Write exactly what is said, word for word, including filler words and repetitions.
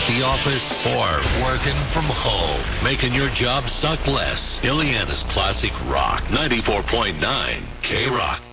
the office, or working from home. Making your job suck less. Ileana's Classic Rock. ninety-four point nine K-Rock.